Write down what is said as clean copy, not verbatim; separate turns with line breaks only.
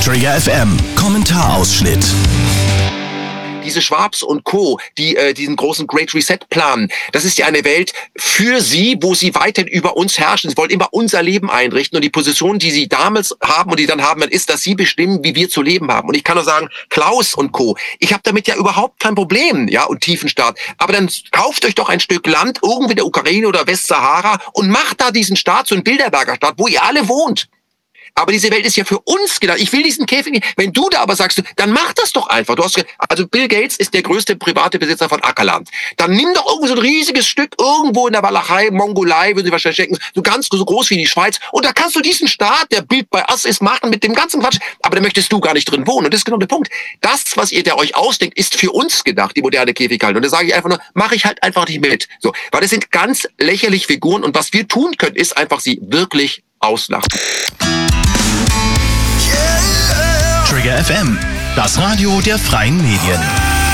Trigger FM Kommentarausschnitt.
Diese Schwabs und Co., die diesen großen Great Reset planen, das ist ja eine Welt für sie, wo sie weiterhin über uns herrschen. Sie wollen immer unser Leben einrichten und die Position, die sie damals haben und die dann haben, ist, dass sie bestimmen, wie wir zu leben haben. Und ich kann nur sagen, Klaus und Co., ich habe damit ja überhaupt kein Problem, ja, und Tiefenstaat. Aber dann kauft euch doch ein Stück Land irgendwo in der Ukraine oder Westsahara und macht da diesen Staat, so einen Bilderberger Staat, wo ihr alle wohnt. Aber diese Welt ist ja für uns gedacht. Ich will diesen Käfig nicht. Wenn du da aber sagst, dann mach das doch einfach. Also Bill Gates ist der größte private Besitzer von Ackerland. Dann nimm doch irgendwo so ein riesiges Stück irgendwo in der Walachei, Mongolei, würden sie wahrscheinlich denken, so ganz so groß wie die Schweiz. Und da kannst du diesen Staat, der Bild bei us ist, machen mit dem ganzen Quatsch. Aber da möchtest du gar nicht drin wohnen. Und das ist genau der Punkt. Das, was ihr da euch ausdenkt, ist für uns gedacht, die moderne Käfighaltung. Und da sage ich einfach nur, mache ich halt einfach nicht mit. So, weil das sind ganz lächerliche Figuren. Und was wir tun können, ist einfach sie wirklich auslachen.
Trigger FM, das Radio der freien Medien.